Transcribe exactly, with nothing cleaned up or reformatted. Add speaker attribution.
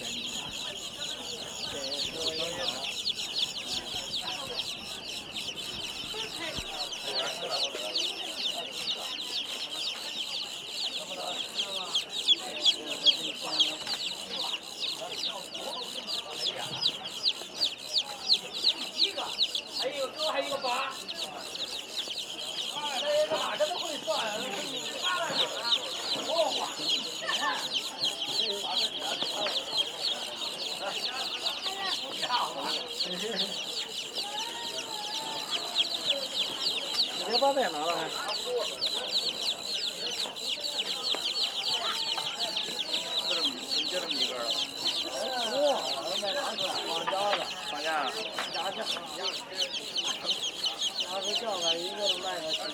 Speaker 1: 还有个还有个八，这个哪这都会算，八了哪？哦，
Speaker 2: 你把再拿了还？
Speaker 3: 就这么一个了。
Speaker 2: 哇，那拿出来，放家的，
Speaker 3: 放假。
Speaker 2: 家家家，家是叫来一个都卖个。